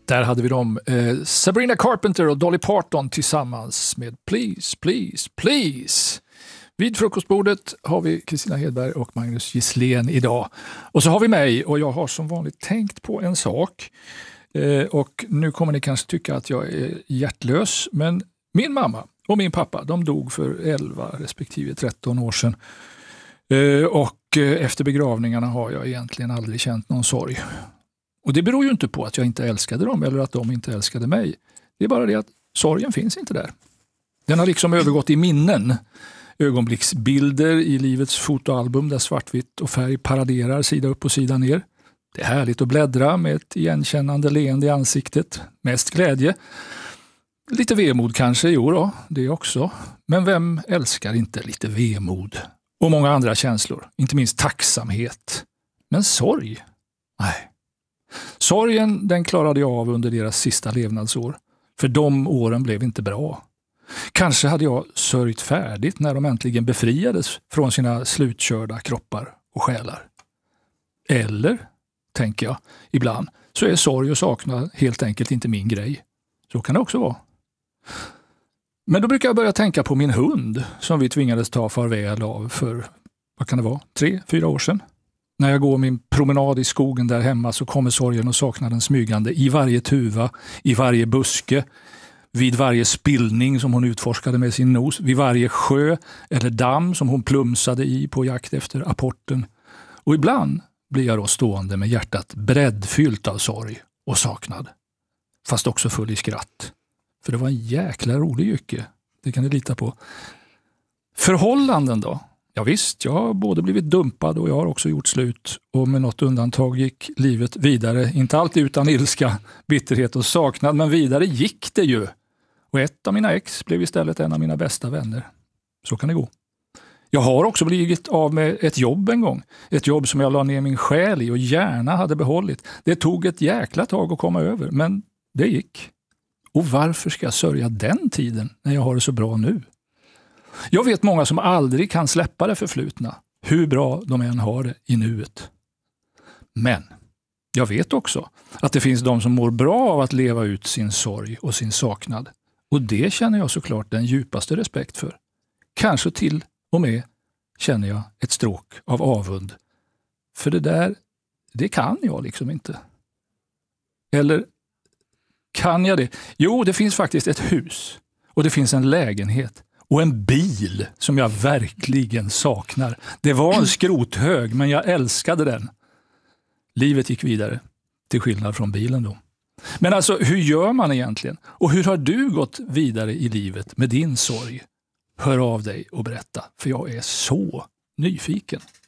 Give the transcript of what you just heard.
Där hade vi dem, Sabrina Carpenter och Dolly Parton tillsammans med Please, Please, Please. Vid frukostbordet har vi Kristina Hedberg och Magnus Gisslén idag. Och så har vi mig, och jag har som vanligt tänkt på en sak. Och nu kommer ni kanske tycka att jag är hjärtlös, men min mamma och min pappa, de dog för 11 respektive 13 år sedan. Och efter begravningarna har jag egentligen aldrig känt någon sorg. Och det beror ju inte på att jag inte älskade dem eller att de inte älskade mig. Det är bara det att sorgen finns inte där. Den har liksom övergått i minnen. Ögonblicksbilder i livets fotoalbum där svartvitt och färg paraderar sida upp och sida ner. Det är härligt att bläddra med ett igenkännande leende i ansiktet. Mest glädje. Lite vemod kanske, jo då, det också. Men vem älskar inte lite vemod? Och många andra känslor, inte minst tacksamhet. Men sorg? Nej. Sorgen, den klarade jag av under deras sista levnadsår. För de åren blev inte bra. Kanske hade jag sörjt färdigt när de äntligen befriades från sina slutkörda kroppar och själar. Eller, tänker jag ibland, så är sorg och saknad helt enkelt inte min grej. Så kan det också vara. Men då brukar jag börja tänka på min hund som vi tvingades ta farväl av för, vad kan det vara, 3-4 år sedan. När jag går min promenad i skogen där hemma så kommer sorgen och saknaden smygande i varje tuva, i varje buske, vid varje spillning som hon utforskade med sin nos, vid varje sjö eller damm som hon plumsade i på jakt efter apporten. Och ibland blir jag då stående med hjärtat breddfyllt av sorg och saknad. Fast också full i skratt. För det var en jäkla rolig yrke. Det kan ni lita på. Förhållanden då? Ja visst, jag har både blivit dumpad och jag har också gjort slut. Och med något undantag gick livet vidare. Inte alltid utan ilska, bitterhet och saknad. Men vidare gick det ju. Och ett av mina ex blev istället en av mina bästa vänner. Så kan det gå. Jag har också blivit av med ett jobb en gång. Ett jobb som jag la ner min själ i och gärna hade behållit. Det tog ett jäkla tag att komma över. Men det gick. Och varför ska jag sörja den tiden när jag har det så bra nu? Jag vet många som aldrig kan släppa det förflutna, hur bra de än har det i nuet. Men jag vet också att det finns de som mår bra av att leva ut sin sorg och sin saknad. Och det känner jag såklart den djupaste respekt för. Kanske till och med känner jag ett stråk av avund. För det kan jag liksom inte. Eller kan jag det? Jo, det finns faktiskt ett hus och det finns en lägenhet och en bil som jag verkligen saknar. Det var en skrothög, men jag älskade den. Livet gick vidare, till skillnad från bilen då. Men alltså, hur gör man egentligen? Och hur har du gått vidare i livet med din sorg? Hör av dig och berätta, för jag är så nyfiken.